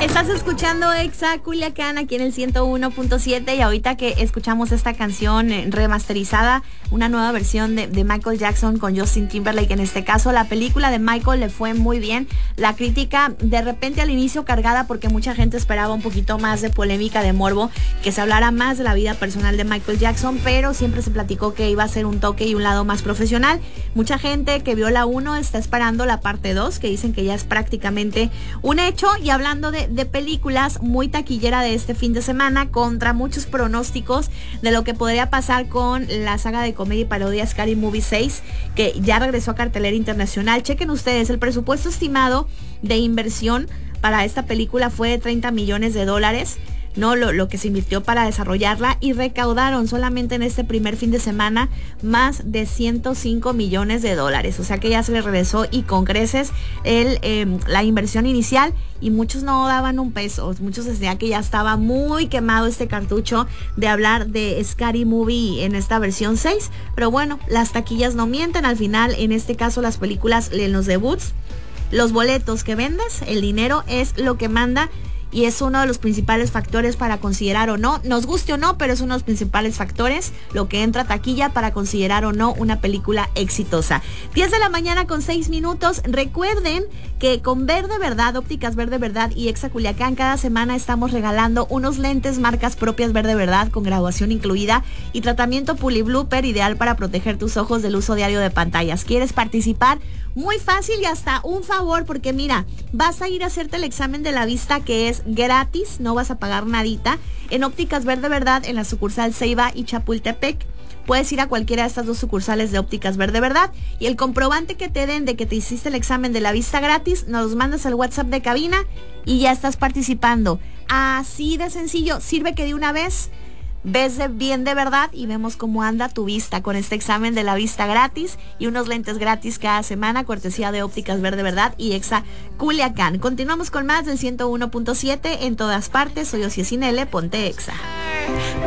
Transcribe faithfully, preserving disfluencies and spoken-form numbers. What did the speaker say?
Estás escuchando Exa Culiacán aquí en el ciento uno punto siete y ahorita que escuchamos esta canción remasterizada, una nueva versión de, de Michael Jackson con Justin Timberlake en este caso, la película de Michael le fue muy bien, la crítica de repente al inicio cargada porque mucha gente esperaba un poquito más de polémica, de morbo, que se hablara más de la vida personal de Michael Jackson, pero siempre se platicó que iba a ser un toque y un lado más profesional. Mucha gente que vio la uno está esperando la parte dos, que dicen que ya es prácticamente un hecho. Y hablando de, de películas, muy taquillera de este fin de semana, contra muchos pronósticos de lo que podría pasar con la saga de comedia y parodia Scary Movie seis, que ya regresó a cartelera internacional. Chequen ustedes, el presupuesto estimado de inversión para esta película fue de treinta millones de dólares. No, lo, lo que se invirtió para desarrollarla, y recaudaron solamente en este primer fin de semana más de ciento cinco millones de dólares. O sea que ya se le regresó y con creces el, eh, la inversión inicial, y muchos no daban un peso. Muchos decían que ya estaba muy quemado este cartucho de hablar de Scary Movie en esta versión seis. Pero bueno, las taquillas no mienten. Al final, en este caso, las películas en los debuts, los boletos que vendes, el dinero es lo que manda. Y es uno de los principales factores para considerar o no, nos guste o no, pero es uno de los principales factores, lo que entra a taquilla para considerar o no una película exitosa. diez de la mañana con seis minutos. Recuerden que con Verde Verdad, Ópticas Verde Verdad y Exa Culiacán, cada semana estamos regalando unos lentes marcas propias Verde Verdad con graduación incluida y tratamiento Puliblooper, ideal para proteger tus ojos del uso diario de pantallas. ¿Quieres participar? Muy fácil y hasta un favor, porque mira, vas a ir a hacerte el examen de la vista, que es gratis, no vas a pagar nadita, en Ópticas Verde Verdad, en la sucursal Ceiba y Chapultepec. Puedes ir a cualquiera de estas dos sucursales de Ópticas Verde Verdad y el comprobante que te den de que te hiciste el examen de la vista gratis, nos los mandas al WhatsApp de cabina y ya estás participando. Así de sencillo, sirve que de una vez ves de bien de verdad y vemos cómo anda tu vista con este examen de la vista gratis y unos lentes gratis cada semana, cortesía de Ópticas Verde Verdad y Exa Culiacán. Continuamos con más del ciento uno punto siete en todas partes. Soy Ociel Sinele, ponte Exa.